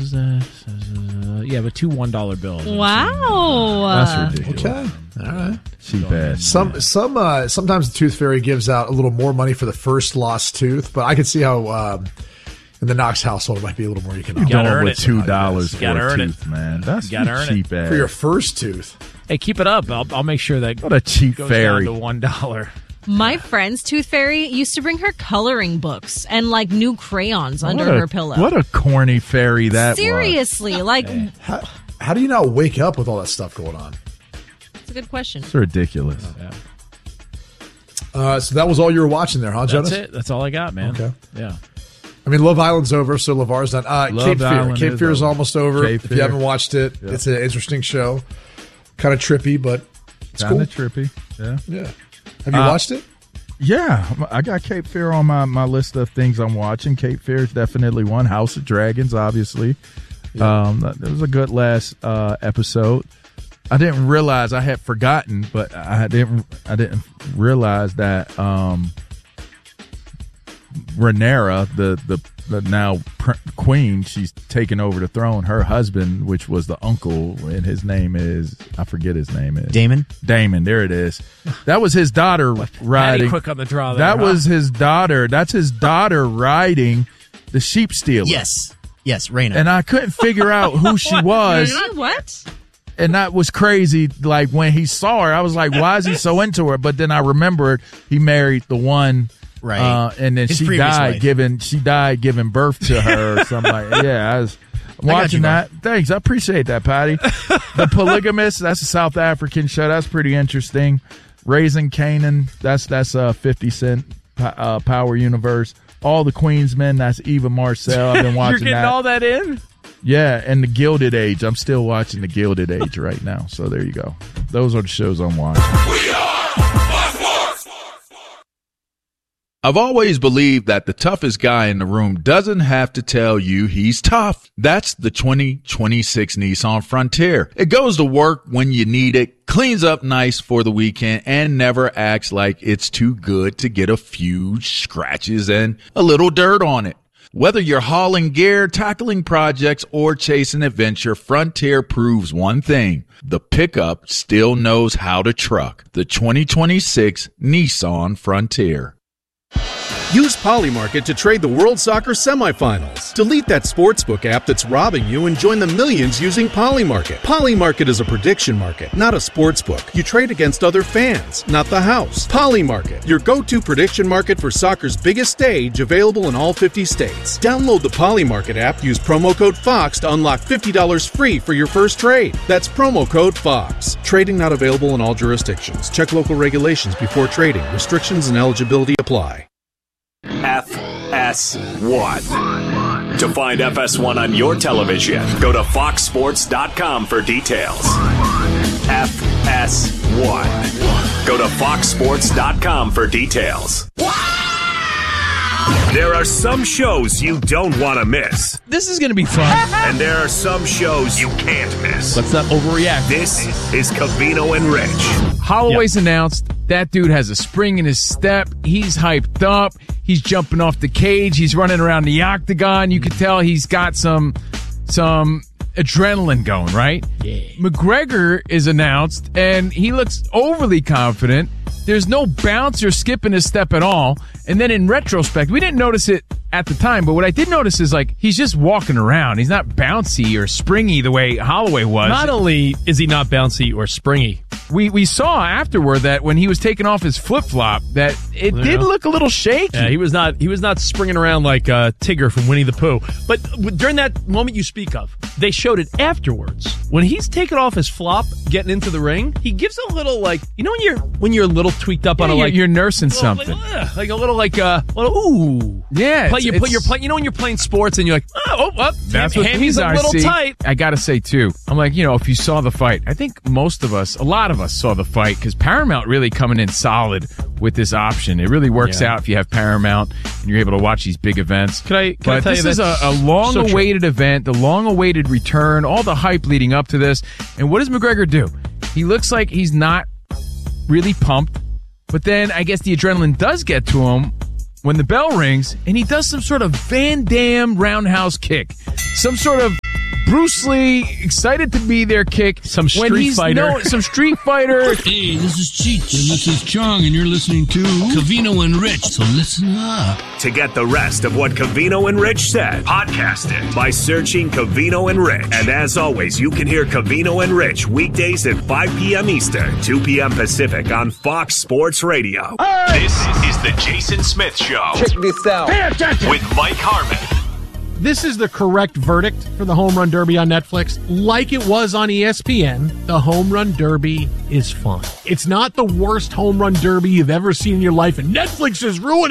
is that? Yeah, but 2 $1 bills. Wow. That's ridiculous. Okay. All right. Cheap ass. Sometimes the Tooth Fairy gives out a little more money for the first lost tooth, but I could see how in the Knox household it might be a little more economic. You going with it. $2 for Gotta a earn tooth, man. That's Gotta cheap ass. For your first tooth. Hey, keep it up. I'll make sure that What a cheap goes fairy. down to $1. My friend's Tooth Fairy used to bring her coloring books and like new crayons under her pillow. What a corny fairy that Seriously, like How do you not wake up with all that stuff going on? it's a good question. was. It's ridiculous. So that was all you were watching there, huh, Jonas? That's it. That's all I got, man. Okay. Yeah. I mean, Love Island's over, so LeVar's done. Cape Fear. Island Cape is Fear is over. almost over. Cape If you Fear. haven't watched it, it's an interesting show. Kind of trippy, but it's Kind cool. of trippy. Yeah. Yeah. Have you watched it? Yeah, I got Cape Fear on my list of things I'm watching. Cape Fear is definitely one. House of Dragons, obviously. It was a good last episode. I didn't realize I had forgotten, but I didn't realize that Rhaenyra, the now queen, she's taken over the throne. Her husband, which was the uncle, and his name is, I forget his name is Damon, there it is. That was his daughter riding. Quick on the draw there, That huh? was his daughter. That's his daughter riding the sheep stealer. yes, Rhaena. And I couldn't figure out who she was. What? And that was crazy. Like when he saw her, I was like, why is he so into her? But then I remembered he married the one. Right. And then His she previous died wife. giving birth to her or something like that. Yeah, I was watching that. Thanks. I appreciate that, Patty. The Polygamist, that's a South African show. That's pretty interesting. Raising Canaan, that's 50 Cent Power Universe. All the Queensmen, that's Eva Marcel. I've been watching You're getting all that in? Yeah, and the Gilded Age. I'm still watching the Gilded Age right now. So there you go. Those are the shows I'm watching. I've always believed that the toughest guy in the room doesn't have to tell you he's tough. That's the 2026 Nissan Frontier. It goes to work when you need it, cleans up nice for the weekend, and never acts like it's too good to get a few scratches and a little dirt on it. Whether you're hauling gear, tackling projects, or chasing adventure, Frontier proves one thing. The pickup still knows how to truck. The 2026 Nissan Frontier. Use Polymarket to trade the World Soccer semifinals. Delete that sportsbook app that's robbing you and join the millions using Polymarket. Polymarket is a prediction market, not a sportsbook. You trade against other fans, not the house. Polymarket, your go-to prediction market for soccer's biggest stage, available in all 50 states. Download the Polymarket app, use promo code FOX to unlock $50 free for your first trade. That's promo code FOX. Trading not available in all jurisdictions. Check local regulations before trading. Restrictions and eligibility apply. FS1. To find FS1 on your television, go to foxsports.com for details. FS1. Go to foxsports.com for details. There are some shows you don't want to miss. This is going to be fun. And there are some shows you can't miss. Let's not overreact. This is Covino and Rich. Holloway's announced that dude has a spring in his step. He's hyped up. He's jumping off the cage. He's running around the octagon. You can tell he's got some adrenaline going, right? Yeah. McGregor is announced, and he looks overly confident. There's no bounce or skip in his step at all. And then in retrospect, we didn't notice it at the time, but what I did notice is, like, he's just walking around. He's not bouncy or springy the way Holloway was. Not only is he not bouncy or springy, we saw afterward that when he was taking off his flip-flop, that it did look a little shaky. yeah, he was not springing around like Tigger from Winnie the Pooh. But during that moment you speak of, they showed it afterwards. When he's taking off his flop, getting into the ring, he gives a little, like, you know when you're a little tweaked up on a, like, you're nursing something. Like a little, like, ooh. Yeah. You know when you're playing sports and you're like, That's what Hammy's a little tight. I got to say, too, I'm like, if you saw the fight, I think most of us, a lot of us saw the fight because Paramount really coming in solid with this option. It really works out if you have Paramount and you're able to watch these big events. Can I tell this you is that's a long-awaited event, the long-awaited return, all the hype leading up to this. And what does McGregor do? He looks like he's not really pumped, but then I guess the adrenaline does get to him. when the bell rings and he does some sort of Van Damme roundhouse kick, some sort of Bruce Lee excited to be there kick. Some Street Fighter. Some Street Fighter. Hey, this is Cheech, and this is Chong, and you're listening to Covino and Rich, so listen up. To get the rest of what Covino and Rich said, podcast it by searching Covino and Rich. And as always, you can hear Covino and Rich weekdays at 5 p.m. Eastern, 2 p.m. Pacific on Fox Sports Radio. This is the Jason Smith Show. Check this out. Pay attention. With Mike Harmon. This is the correct verdict for the Home Run Derby on Netflix. Like it was on ESPN, the Home Run Derby is fun. It's not the worst Home Run Derby you've ever seen in your life, and Netflix is ruining